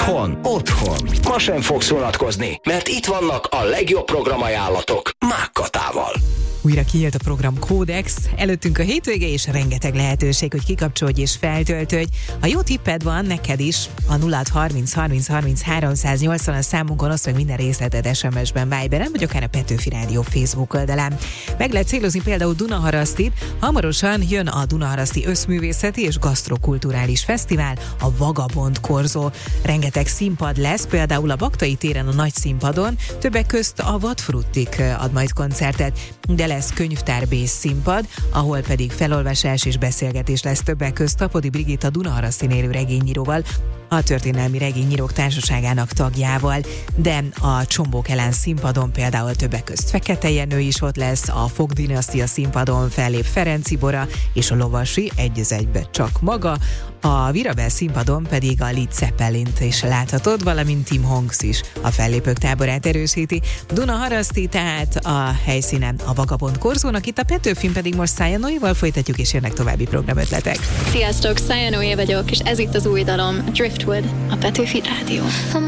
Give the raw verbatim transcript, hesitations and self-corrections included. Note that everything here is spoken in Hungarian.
Itthon, otthon. Ma sem fogsz vonatkozni, mert itt vannak a legjobb programajánlatok Mákkatával. Újra kinyílt a program Kódex, előttünk a hétvége és rengeteg lehetőség, hogy kikapcsolj és feltöltődj. Ha jó tipped van neked is, a nulla harminc harminc harminc háromszáznyolcvan a számunkon, oszd meg minden részletet es em es-ben, Viberen, vagy akár a Petőfi Rádió Facebook oldalán. Meg lehet célozni például Dunaharasztit, hamarosan jön a Dunaharaszti Összművészeti és Gasztrokulturális Fesztivál, a Vagabond Korzó. Rengeteg színpad lesz, például a Baktai téren a nagy színpadon, többek közt a Vadfruttik ad majd koncertet, de lesz könyvtárbész színpad, ahol pedig felolvasás és beszélgetés lesz többek közt Tapodi Brigitta Dunaharasztin élő regényíróval, a Történelmi Regényírók Társaságának tagjával, de a Csombók ellen színpadon például többek közt Fekete Jenő is ott lesz, a Fogdinasztia színpadon fellép Ferenci Bora, és a Lovasi egy az egybe csak maga, a Virabel színpadon pedig a Led Zeppelint is láthatod, valamint Tim Honks is a fellépők táborát erősíti. Dunaharaszti tehát a helyszínen a Vagabond Korzónak, itt a Petőfin pedig most Szája Noéval folytatjuk, és jönnek további programötletek. Sziasztok, Szája Noé vagyok, és ez itt az új dalom, Driftwood, a Petőfi Rádió.